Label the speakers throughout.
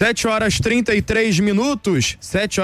Speaker 1: 7h33.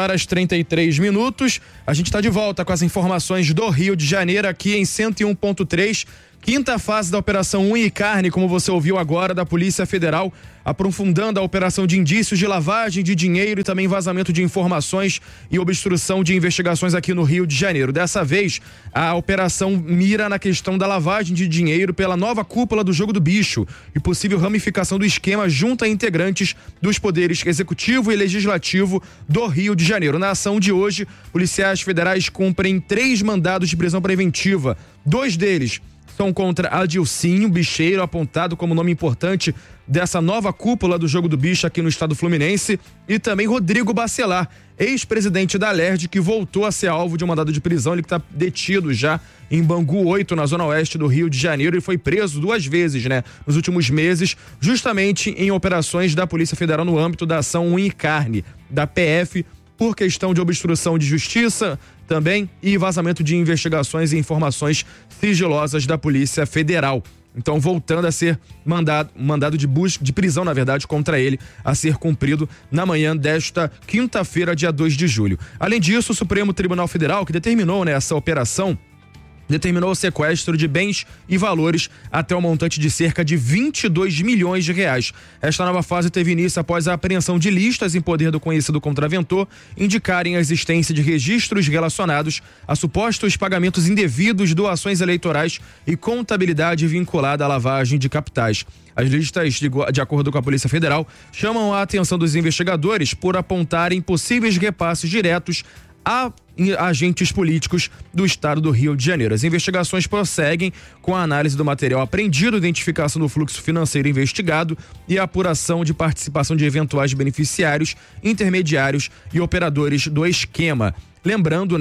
Speaker 1: 7h33. A gente está de volta com as informações do Rio de Janeiro aqui em 101.3. Quinta fase da Operação Unha e Carne, como você ouviu agora, da Polícia Federal, aprofundando a operação de indícios de lavagem de dinheiro e também vazamento de informações e obstrução de investigações aqui no Rio de Janeiro. Dessa vez, a operação mira na questão da lavagem de dinheiro pela nova cúpula do Jogo do Bicho e possível ramificação do esquema junto a integrantes dos poderes executivo e legislativo do Rio de Janeiro. Na ação de hoje, policiais federais cumprem 3 mandados de prisão preventiva. 2 deles são contra Adilcinho Bicheiro, apontado como nome importante dessa nova cúpula do Jogo do Bicho aqui no estado fluminense, e também Rodrigo Bacelar, ex-presidente da LERJ, que voltou a ser alvo de um mandado de prisão. Ele que está detido já em Bangu 8, na zona oeste do Rio de Janeiro, e foi preso 2 vezes, nos últimos meses, justamente em operações da Polícia Federal no âmbito da ação Unha e Carne, da PF, por questão de obstrução de justiça também e vazamento de investigações e informações sigilosas da Polícia Federal. Então, voltando a ser mandado de prisão, na verdade, contra ele, a ser cumprido na manhã desta quinta-feira, dia 2 de julho. Além disso, o Supremo Tribunal Federal, que determinou essa operação, determinou o sequestro de bens e valores até o montante de cerca de 22 milhões de reais. Esta nova fase teve início após a apreensão de listas em poder do conhecido contraventor indicarem a existência de registros relacionados a supostos pagamentos indevidos, doações eleitorais e contabilidade vinculada à lavagem de capitais. As listas, de acordo com a Polícia Federal, chamam a atenção dos investigadores por apontarem possíveis repasses diretos a agentes políticos do estado do Rio de Janeiro. As investigações prosseguem com a análise do material apreendido, identificação do fluxo financeiro investigado e a apuração de participação de eventuais beneficiários, intermediários e operadores do esquema. Lembrando,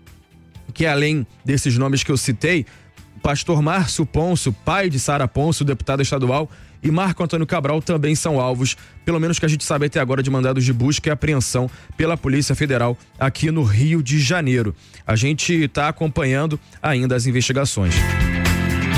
Speaker 1: que além desses nomes que eu citei, Pastor Márcio Pôncio, pai de Sara Pôncio, deputado estadual, e Marco Antônio Cabral também são alvos, pelo menos que a gente sabe até agora, de mandados de busca e apreensão pela Polícia Federal aqui no Rio de Janeiro. A gente está acompanhando ainda as investigações.